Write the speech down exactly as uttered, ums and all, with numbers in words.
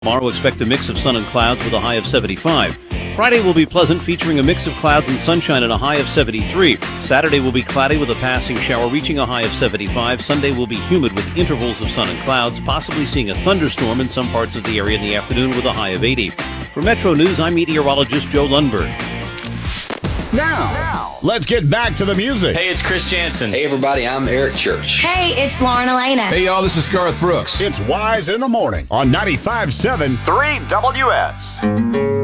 Tomorrow, expect a mix of sun and clouds with a high of seventy-five. Friday will be pleasant, featuring a mix of clouds and sunshine and a high of seventy-three. Saturday will be cloudy with a passing shower, reaching a high of seventy-five. Sunday will be humid with intervals of sun and clouds, possibly seeing a thunderstorm in some parts of the area in the afternoon with a high of eighty. For Metro News, I'm meteorologist Joe Lundberg. Now, now, let's get back to the music. Hey, it's Chris Jansen. Hey, everybody, I'm Eric Church. Hey, it's Lauren Elena. Hey, y'all, this is Garth Brooks. It's Wise in the Morning on ninety-five point seven three W S.